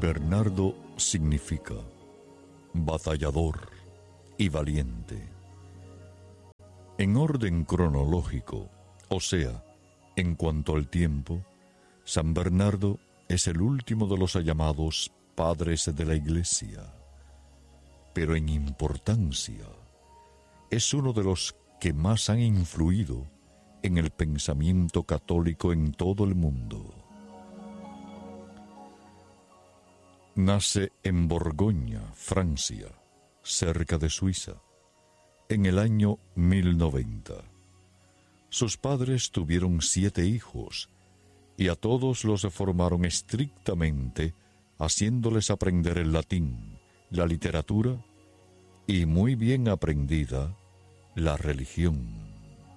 Bernardo significa batallador y valiente. En orden cronológico, o sea, en cuanto al tiempo, San Bernardo es el último de los llamados padres de la Iglesia, pero en importancia es uno de los que más han influido en el pensamiento católico en todo el mundo. Nace en Borgoña, Francia, cerca de Suiza, en el año 1090. Sus padres tuvieron 7 hijos y a todos los formaron estrictamente, haciéndoles aprender el latín, la literatura y, muy bien aprendida, la religión.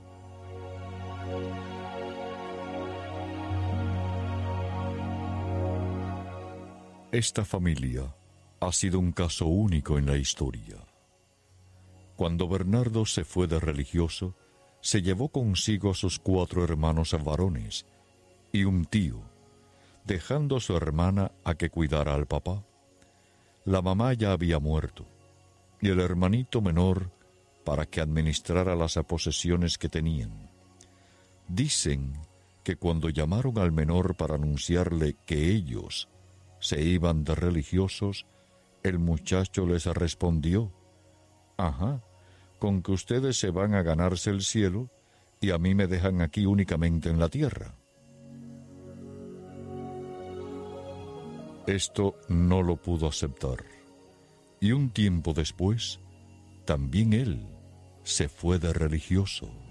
Esta familia ha sido un caso único en la historia. Cuando Bernardo se fue de religioso, se llevó consigo a sus 4 hermanos varones y un tío, dejando a su hermana a que cuidara al papá. La mamá ya había muerto, y el hermanito menor para que administrara las posesiones que tenían. Dicen que cuando llamaron al menor para anunciarle que ellos se iban de religiosos, el muchacho les respondió: «Ajá, con que ustedes se van a ganarse el cielo y a mí me dejan aquí únicamente en la tierra». Esto no lo pudo aceptar, y un tiempo después, también él se fue de religioso.